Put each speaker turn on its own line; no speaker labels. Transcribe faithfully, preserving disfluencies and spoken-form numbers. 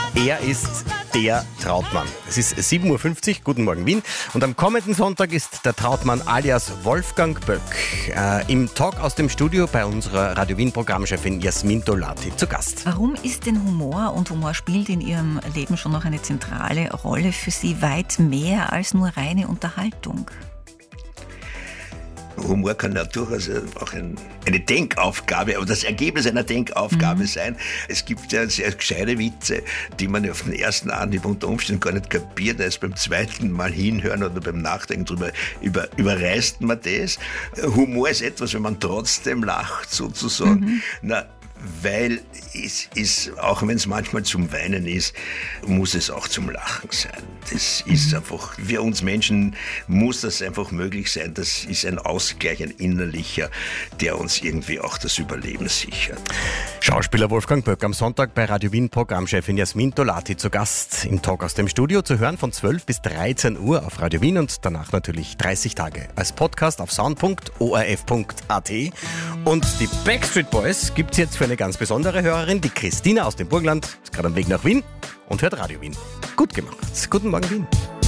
Er ist der Trautmann. Es ist sieben Uhr fünfzig, guten Morgen Wien. Und am kommenden Sonntag ist der Trautmann alias Wolfgang Böck äh, im Talk aus dem Studio bei unserer Radio Wien Programmchefin Jasmin Dolati zu Gast.
Warum ist denn Humor, und Humor spielt in Ihrem Leben schon noch eine zentrale Rolle, für Sie weit mehr als nur reine Unterhaltung?
Humor kann ja durchaus auch ein, eine Denkaufgabe, aber das Ergebnis einer Denkaufgabe mhm. sein. Es gibt ja sehr gescheite Witze, die man auf den ersten Anhieb unter Umständen gar nicht kapiert. Erst beim zweiten Mal hinhören oder beim Nachdenken drüber über, überreißt man das. Humor ist etwas, wenn man trotzdem lacht, sozusagen. Mhm. Na, weil es ist, auch wenn es manchmal zum Weinen ist, muss es auch zum Lachen sein. Das ist einfach, für uns Menschen muss das einfach möglich sein. Das ist ein Ausgleich, ein innerlicher, der uns irgendwie auch das Überleben sichert.
Schauspieler Wolfgang Böck am Sonntag bei Radio Wien Programmchefin Jasmin Dolati zu Gast im Talk aus dem Studio, zu hören von zwölf bis dreizehn Uhr auf Radio Wien und danach natürlich dreißig Tage als Podcast auf sound punkt o r f punkt a t. Und die Backstreet Boys gibt es jetzt für eine ganz besondere Hörerin, die Christina aus dem Burgenland, ist gerade am Weg nach Wien und hört Radio Wien. Gut gemacht. Guten Morgen Wien.